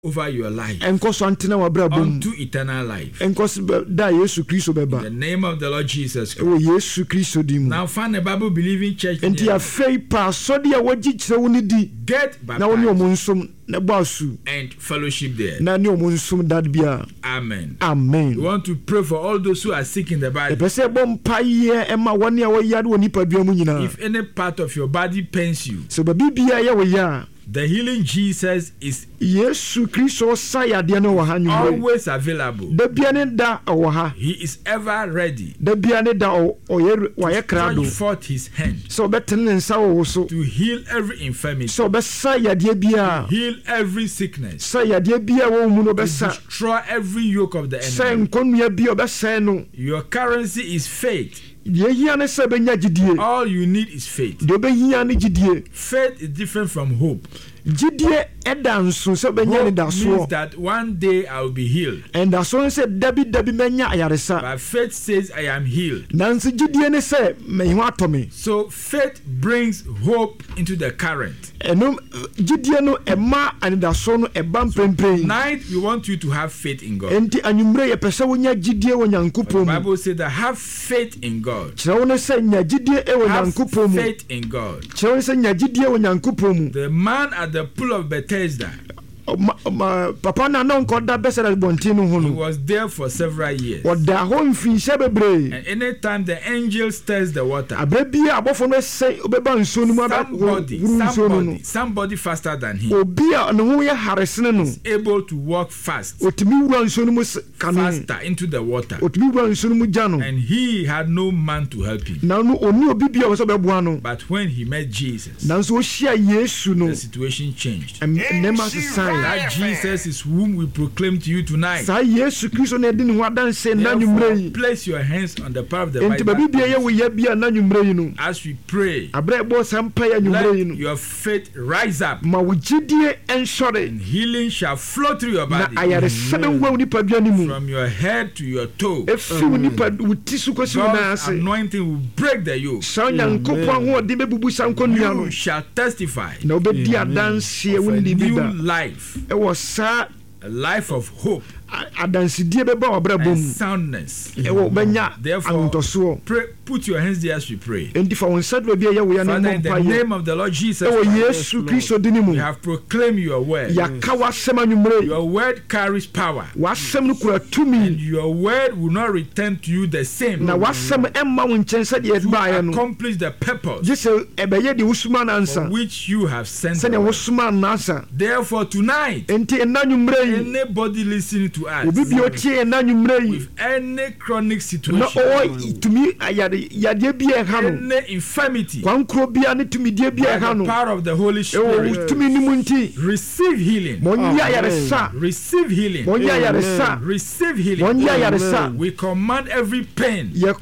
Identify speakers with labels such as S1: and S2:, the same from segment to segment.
S1: over your life
S2: unto
S1: eternal life.
S2: In
S1: the name of the Lord Jesus Christ. Now find a Bible believing church. Get baptized and fellowship there. Amen.
S2: Amen.
S1: We want to pray for all those who are sick in the body. If any part of your body pains you, the healing Jesus is always available. He is ever ready to stretch forth his hand to heal every infirmity, to heal every sickness, to destroy every yoke of the enemy. Your currency is faith. All you need is faith. Faith is different from hope. Hope means that one day I will be healed. But faith says I am healed. So faith brings hope into the current. Tonight we want you to have faith in God. The Bible says that have faith in God. Have faith in God. The man at the pool of Bethesda, he was there for several years. And anytime the angel stirs the water, somebody faster than him is able to walk faster into the water. And he had no man to help him. But when he met Jesus, the situation changed. That Jesus is whom we proclaim to you tonight. Therefore, place your hands on the power of the Bible. As we pray, let your faith rise up, and healing shall flow through your body, from your head to your toe. God's anointing will break the yoke. You shall testify of a new life. A life of hope and soundness. Therefore, put your hands there as we pray. Father, in the name of the Lord Jesus Christ, we have proclaimed your word. Your word carries power, and your word will not return to you the same. To accomplish the purpose for which you have sent us. Therefore, tonight, anybody listening to us with any chronic situation, any infirmity, by the power of the Holy Spirit, receive healing. Receive healing. Receive healing. We command every pain to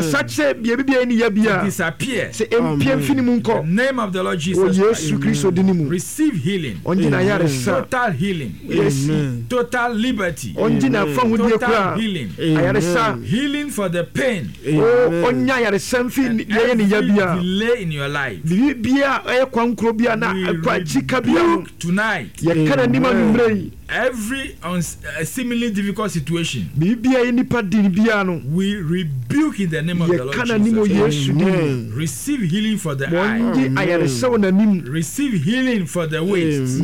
S1: disappear. In the name of the Lord Jesus Christ, receive healing. Total healing. Total liberty. Total healing. Healing for the pain and every delay in your life. We rebuke tonight every seemingly difficult situation. We rebuke in the name of the Lord Jesus. Receive healing for the eye. Receive healing for the waist.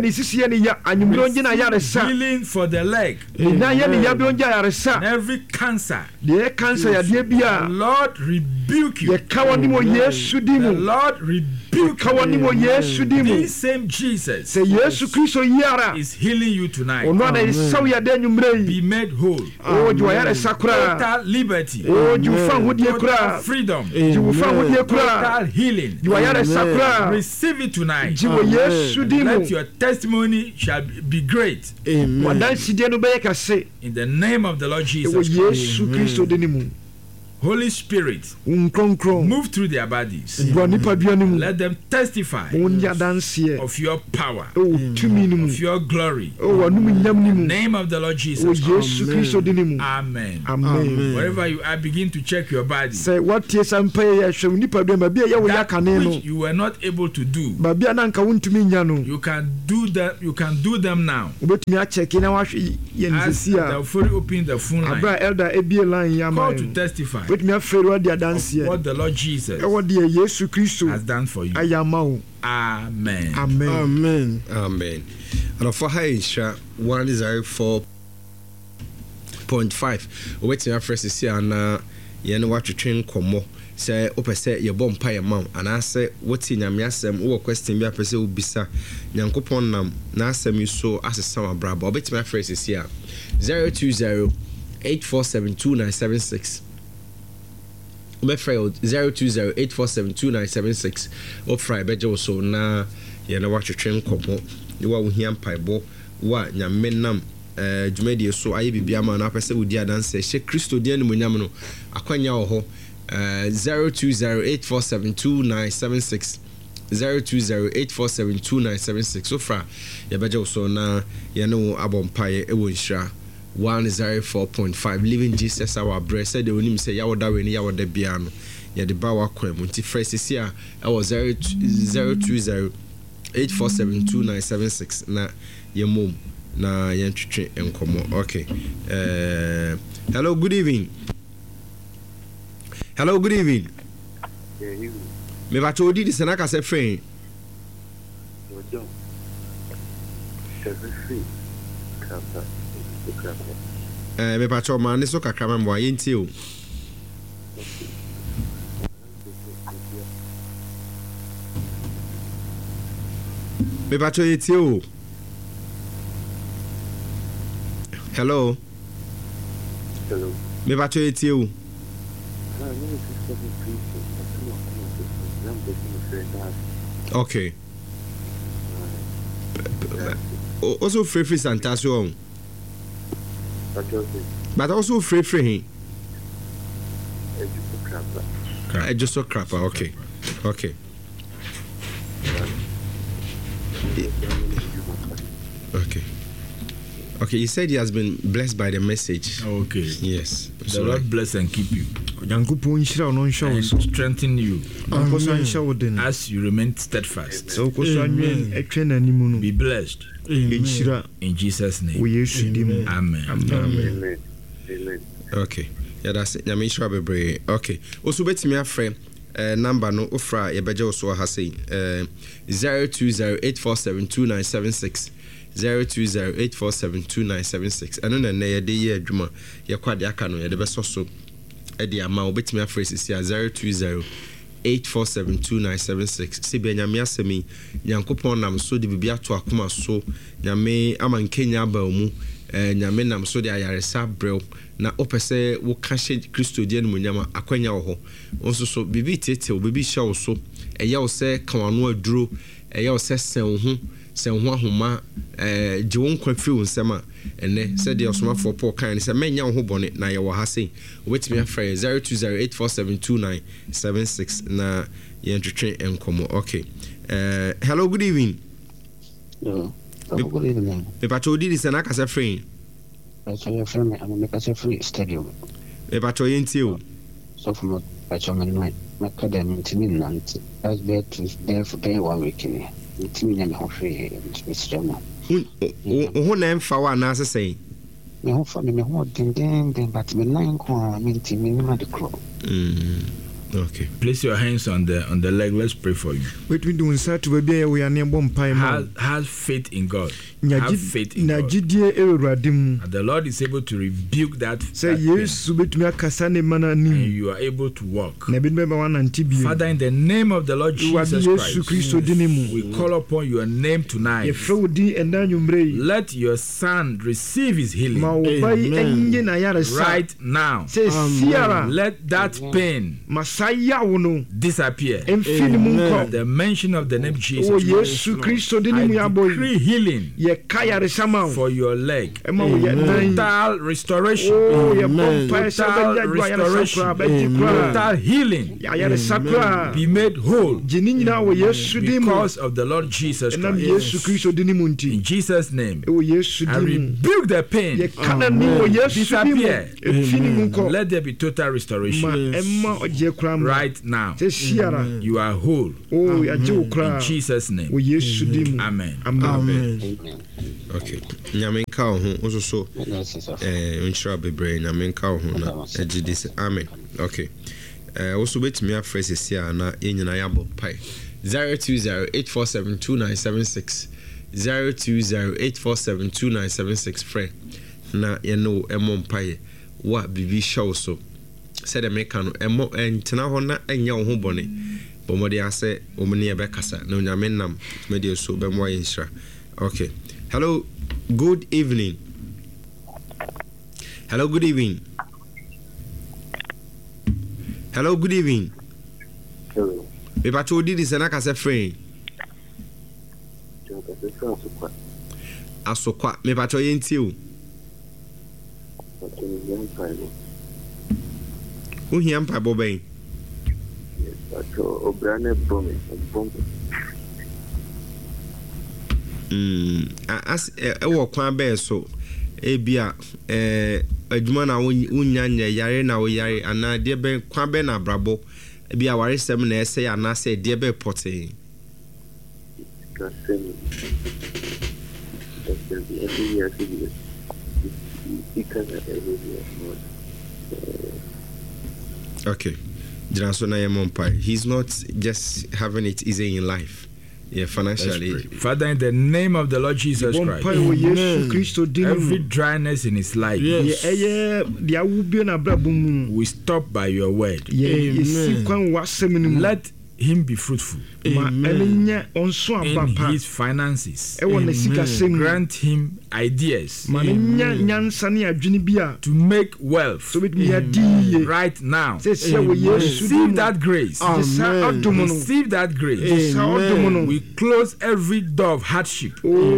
S1: Receive healing for the leg. And every cancer. The Lord rebuke you. The Lord rebuke you. This same Jesus is healing you tonight. Be made whole. Total liberty. Total freedom. Total healing. Receive it tonight. Let your testimony shall be great. In the name of the Lord Jesus Christ.
S3: Holy Spirit, move through their bodies. Let them testify of your power, of your glory. In the name of the Lord Jesus. Amen. Amen. Wherever you are, begin to check your body. That which you were not able to do, you can do that. You can do them now. As they'll fully open the phone line, call to testify of what the Lord Jesus has done for you. Amen.
S1: Amen.
S4: Amen. And for high 104.5, waiting our first is here and you watch a train come. Say opese ye bom pa ye mam ana se woti nyame asem wo question bi apese obisa nyankopon nam na asem so asesa abraba obetima phrases here 02084729776 Befrail 02084729776 ofra beje so na ye na watwe twen komo ye wa wo hia mpaibo wa nyame nam dwumadi so aye bibia ma na apese wodi adanse hye Kristo die no nyam no akwanya wo ho 02084729776 02084729776 ofra ye beje so na ye no abompaye ewo nhira 104.5 living Jesus our breast said the onim say yawoda we ni yawoda bia no ye de ba wa kwam nti fresh here I was 02084729776 na ye mom na ye ntwetwe enkomo. Okay. Hello, good evening. Hello, good evening. Me ba to di this na ka se friend. Me pa cho man so kakra ma mo yenti o. Me pa cho yenti o. Hello.
S5: Hello.
S4: Me pa cho yenti o. Okay. Also free Santa so. But also free him. Just so crapper. Okay. Okay. Okay. Okay, he said he has been blessed by the message.
S3: Okay.
S4: Yes.
S3: The Lord bless and keep you. And strengthen you. As you remain steadfast. Be blessed. In Jesus' name. Amen.
S5: Amen.
S4: Okay. Yeah, that's it. Okay. Also, bet me a friend. Number no ofra yebeje oso ha sei 0208472976 0208472976 eno na ye de ye adwuma ye kwade aka no ye de beso so e de ama obetimi afresi ya 0208472976 sibe nyame asemi nyankopon nam so de bibia to akoma so nyame amankenya ba mu nyame nam so de ayaresa brew na opese wo kashe Kristo die no nyama akwanya wo ho onso so bibi tete wo bibi sha wo so eya wo se kanwano aduro eya wo se sen ho ahoma je won kwa firi nsema ene se de osomafo Paul kan se menya wo ho bone na ye wo ha sei obetimi afra 0208472976 na ye ntwetwe enkomo. Okay. Hello, good evening.
S5: Good evening.
S4: Me pato di dis na kasa free.
S5: Your friend, I'm a free stadium.
S4: Me pato yenti o.
S5: So from pato man my academy team nanti. As there to there for day 1 week in. Team na me free Mr. Jama.
S4: Who na emfa wa na asese.
S5: Me ho fa me ho den but me nine ko me team me ma de club.
S4: Okay.
S3: Place your hands on the leg. Let's pray for you.
S1: Wait, we doing start to be we are near bomb.
S3: Have faith in God. Have faith in God. And the Lord is able to rebuke that.
S1: Say yes, and
S3: you are able to walk. Father, in the name of the Lord Jesus Christ, we call upon your name tonight. Let your son receive his healing. Amen. Right now. Let that pain disappear.
S1: Amen.
S3: The mention of the name Jesus
S1: Christ.
S3: I decree healing for your leg. Total restoration. Total restoration. Total healing. Be made whole because of the Lord Jesus Christ. In Jesus' name, I rebuke the pain. Disappear. Let there be total restoration. Right now, you are whole. In Jesus' name. Amen.
S4: Okay. Nyamenka ho also unshra bebre nyamenka ho na ejidis. Amen. Okay. Also bet me afresh sia na enyina yabo pai 0208472976 0208472976 friend na ye no emom pai wa bibi show so said the meka no emo entena ho na enya ho bone bomode ase omni ebe kasa na nyamenam media so be mo yinshra. Okay. Hello, good evening. Hello, good evening. Hello, good evening.
S6: Hello.
S4: Me pato di this na kase friend. Asokwa me pato yenti o. Who he ampa boben?
S6: Yes, pato obrane bombe.
S4: As ewo kwan be so ebia adwuma na wonya nya yare na wo yare ana de be kwan be na brabo ebia ware sem na ese ya na se de be pote okay. He's not just having it easy in life. Yeah, financially.
S3: Father, in the name of the Lord Jesus Christ, every dryness in his life, we stop by your word. Let him be fruitful. In his finances. Grant him ideas to make wealth right now. Receive that grace. Receive that grace. We close every door of hardship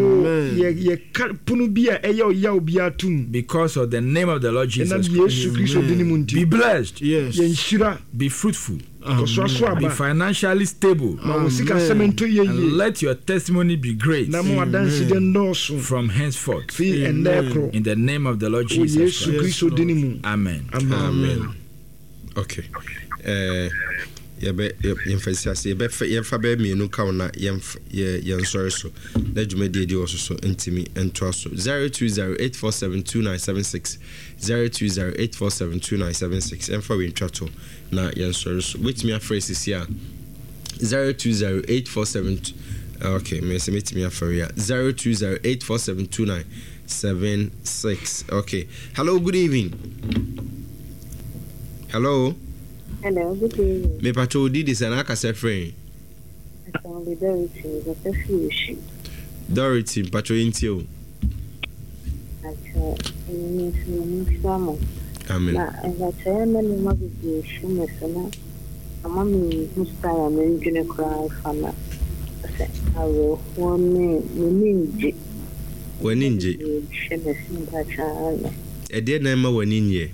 S3: because of the name of the Lord Jesus Christ. Be blessed. Be fruitful. Be financially stable. And let your testimony be great from henceforth. In the name of the Lord Jesus Christ. Amen.
S4: Amen. Okay. Emphasis be me no ka na sorry so na dwumadi edi also so ntimi ento aso 0208472976 0208472976 emfa we ntwato na sorry so with me phrases here 020847 okay me se meet me after here 0208472976 okay. Hello, good evening. Hello, good evening. Me pato di this na akase friend. Dorothy pato intio. Amen.
S7: Na engatena ni mabibi shume sana. Amami mustaya menjune kwa fana. Awo waninje. Shume simba chana.
S4: Ede na ma waninje.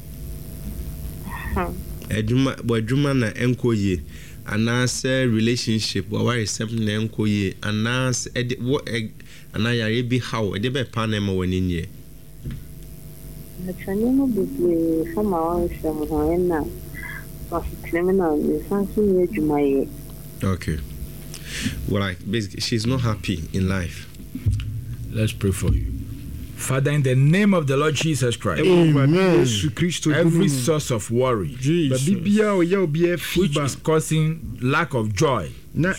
S4: Edwuma na enkoye anase relationship wa ware sem na enkoye anase anayare bi how ede be pa na ma waninye
S7: na chanye mo bi fama wa sem ho na criminal sanction edwuma.
S4: Okay. Well, basically she's not happy in life.
S3: Let's pray for you. Father, in the name of the Lord Jesus Christ, every source of worry which is causing lack of joy,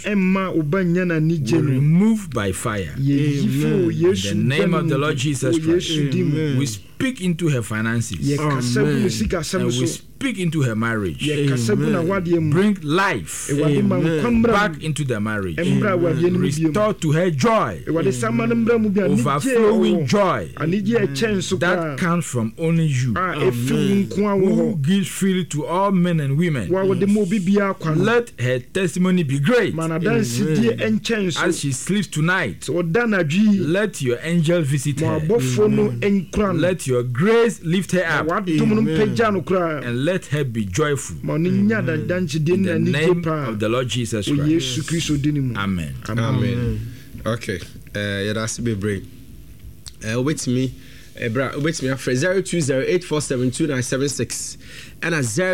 S3: remove by fire. In the name of the Lord Jesus Christ, we speak into her finances. And we speak speak into her marriage. Bring life back into the marriage. Restore to her joy. Overflowing joy that comes from only you. Who gives freely to all men and women. Let her testimony be great. As she sleeps tonight, let your angel visit her. Let your grace lift her up. And let her be joyful. In the name of the Lord Jesus Christ. Amen.
S4: Amen. Okay. That's be brave. Wait me. Wait me after 0208472976 and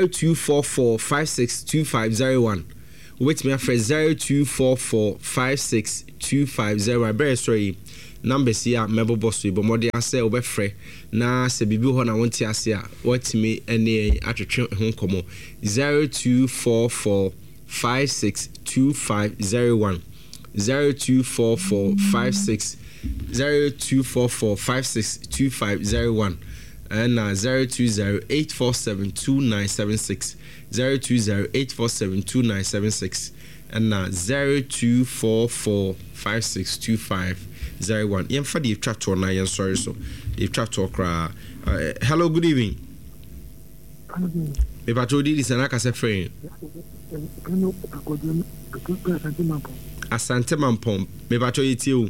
S4: 0244562501. Wait me after 0244562501. Very sorry. Numbers here, member boss, but more than I say, over free. Now, say, be behold, I want to ask you what me any at your home come 0244562501. 0244562501 and 0208472976 0208472976 and 0244562501. Yem for the chat to na sorry so the chat to cry. Hello, good evening. Me patrol this na ka se friend. Asante Mampom, me patrol it you.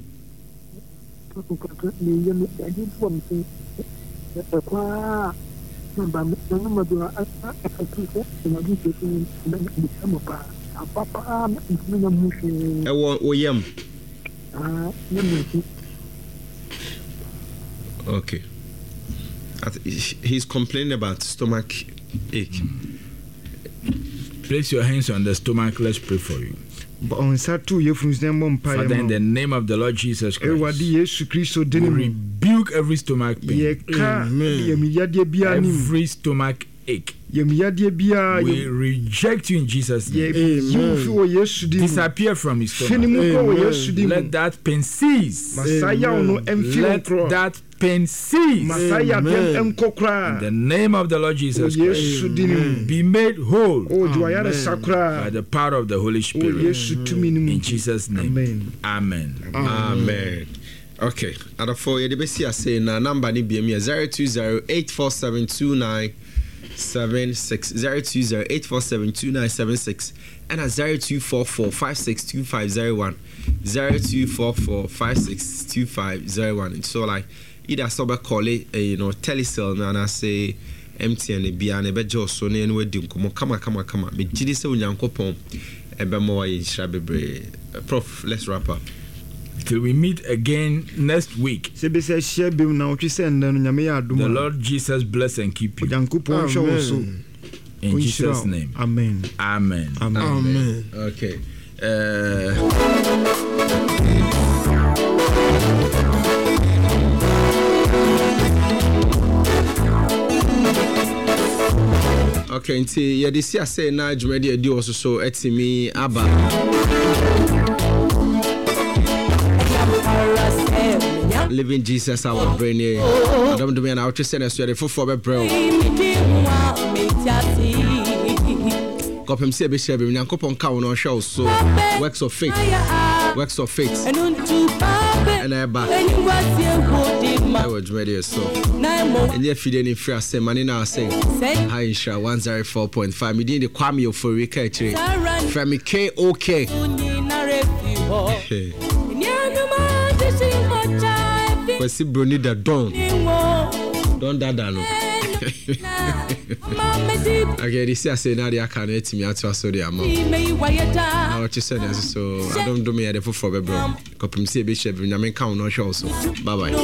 S4: Okay. He's complaining about stomach ache.
S3: Place your hands on the stomach. Let's pray for you.
S1: Father, in
S3: the name of the Lord Jesus Christ, we rebuke every stomach pain, every stomach ache. We reject you in Jesus' name. Disappear from his stomach. Let that pain cease. Let that pain cease. In the name of the Lord Jesus Christ, be made whole by the power of the Holy Spirit. In Jesus' name. Amen.
S4: Amen. Okay. And for you, the say na number ni be 02084729760 02084729776 and 0244562501 0244562501. So like either sober call it telecell and I say MTN bia na bejo so na enwe di nkomo kama me gidi se onyankopon ebe mo wa yishra bebre. Prof, let's wrap up.
S3: Till we meet again next week. The Lord Jesus bless and keep you.
S1: Amen.
S3: In Jesus' name.
S1: Amen.
S3: Amen.
S1: Amen. Amen.
S4: Okay. Okay, nti ya disi ase na jumedi edi oso so etimi aba. Living Jesus our brain here. Adam do me and I will send us ready for bro. Kopem se be share be nyankopon ka won show so works of faith and eba I was ready so and if you didn't free say money now say hi insha 104.5 me din the Kwame Oforika actually from me KOK Kwesi Bruni da don dada no okay, this is say na dia can etimi ato so dia ma na what you said so I don't do me at the for bro kopim see be share na me count no show so bye bye.